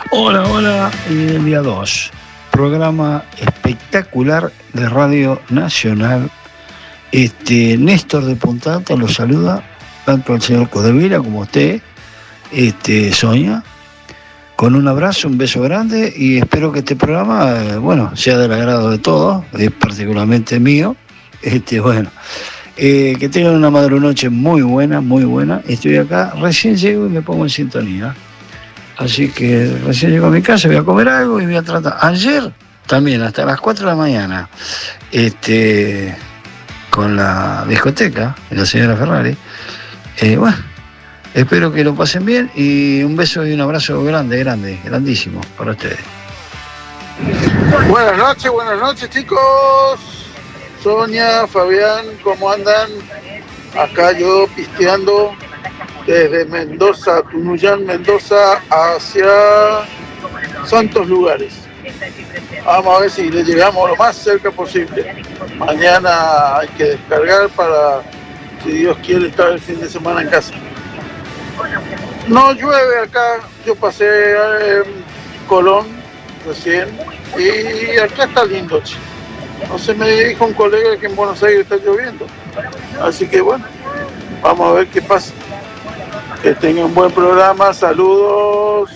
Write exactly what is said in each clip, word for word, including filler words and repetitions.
Hola, hola, el día dos, programa espectacular de Radio Nacional. Este, Néstor de Punta Alta lo saluda, tanto al señor Codevila como a usted, este, Sonia, con un abrazo, un beso grande y espero que este programa, eh, bueno, sea del agrado de todos, eh, particularmente mío. Este, bueno, eh, que tengan una madrunoche muy buena, muy buena. Estoy acá, recién llego y me pongo en sintonía. Así que recién llego a mi casa, voy a comer algo y voy a tratar. Ayer también, hasta las cuatro de la mañana, este, con la discoteca de la señora Ferrari. Eh, bueno, espero que lo pasen bien y un beso y un abrazo grande, grande, grandísimo para ustedes. Buenas noches, buenas noches chicos. Sonia, Fabián, ¿cómo andan? Acá yo pisteando desde Mendoza, Tunuyán, Mendoza, hacia Santos Lugares. Vamos a ver si le llegamos lo más cerca posible. Mañana hay que descargar para, si Dios quiere, estar el fin de semana en casa. No llueve acá, yo pasé en Colón recién y acá está lindo. No se me dijo un colega que en Buenos Aires está lloviendo. Así que bueno, vamos a ver qué pasa. Que tengan un buen programa, saludos.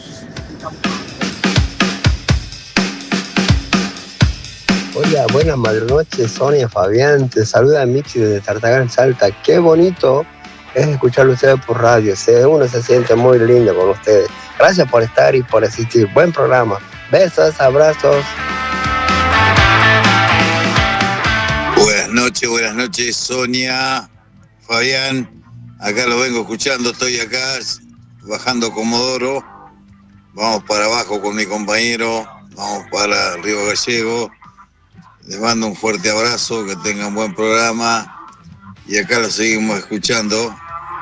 Hola, buenas madrunoches, Sonia, Fabián, te saluda Michi desde Tartagal, Salta. Qué bonito es escucharlo ustedes por radio, se, uno se siente muy lindo con ustedes. Gracias por estar y por asistir, buen programa. Besos, abrazos. Buenas noches, buenas noches, Sonia, Fabián. Acá lo vengo escuchando, estoy acá bajando Comodoro. Vamos para abajo con mi compañero, vamos para Río Gallego. Les mando un fuerte abrazo, que tengan un buen programa y acá lo seguimos escuchando.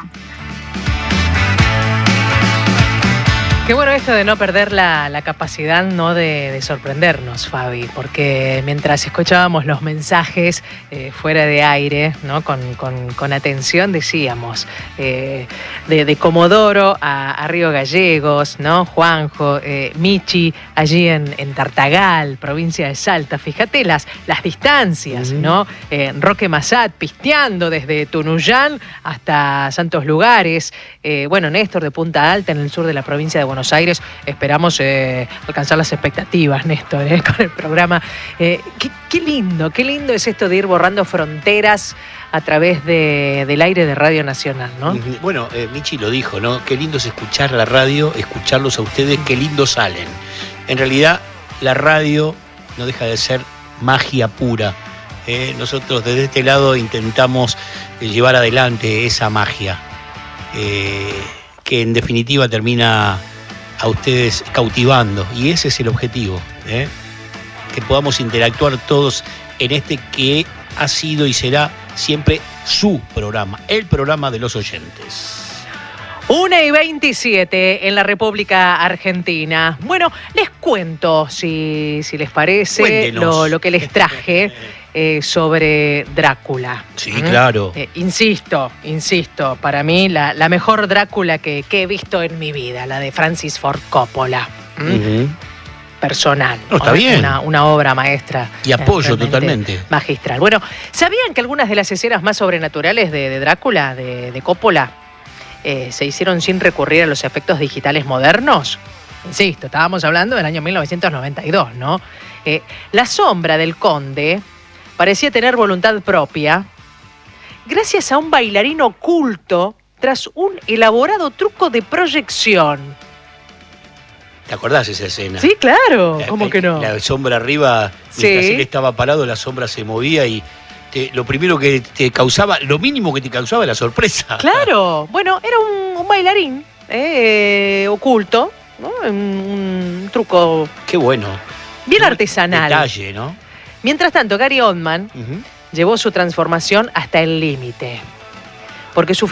Qué bueno esto de no perder la, la capacidad, ¿no? de, de sorprendernos, Fabi, porque mientras escuchábamos los mensajes eh, fuera de aire, ¿no? con, con, con atención, decíamos, eh, de, de Comodoro a, a Río Gallegos, ¿no? Juanjo, eh, Michi, allí en, en Tartagal, provincia de Salta. Fíjate las, las distancias, mm. ¿no? Eh, Roque Massat, pisteando desde Tunuyán hasta Santos Lugares. Eh, bueno, Néstor de Punta Alta, en el sur de la provincia de Buenos Aires. Esperamos eh, alcanzar las expectativas, Néstor, eh, con el programa. Eh, qué, qué lindo, qué lindo es esto de ir borrando fronteras a través de, del aire de Radio Nacional, ¿no? Bueno, eh, Michi lo dijo, ¿no? Qué lindo es escuchar la radio, escucharlos a ustedes, qué lindo salen. En realidad, la radio no deja de ser magia pura. Eh, nosotros desde este lado intentamos eh, llevar adelante esa magia, eh, que en definitiva termina a ustedes cautivando, y ese es el objetivo, ¿eh? Que podamos interactuar todos en este que ha sido y será siempre su programa, el programa de los oyentes. una y veintisiete en la República Argentina. Bueno, les cuento, si, si les parece, lo, lo que les traje eh, sobre Drácula. Sí, ¿Mm? Claro. Eh, insisto, insisto, para mí la, la mejor Drácula que, que he visto en mi vida, la de Francis Ford Coppola. ¿Mm? Uh-huh. Personal. No, está bien. Una, una obra maestra. Y apoyo totalmente. Magistral. Bueno, ¿sabían que algunas de las escenas más sobrenaturales de, de Drácula, de, de Coppola, eh, se hicieron sin recurrir a los efectos digitales modernos? Insisto, estábamos hablando del año mil novecientos noventa y dos, ¿no? Eh, la sombra del conde parecía tener voluntad propia gracias a un bailarín oculto tras un elaborado truco de proyección. ¿Te acordás esa escena? Sí, claro. La, ¿Cómo que no? La sombra arriba, mientras sí. él estaba parado, la sombra se movía y te, lo primero que te causaba, lo mínimo que te causaba, la sorpresa. Claro. Bueno, era un, un bailarín eh, oculto, ¿no? Un, un truco... Qué bueno. Bien artesanal. Detalle, ¿no? Mientras tanto, Gary Oldman uh-huh. llevó su transformación hasta el límite. Porque su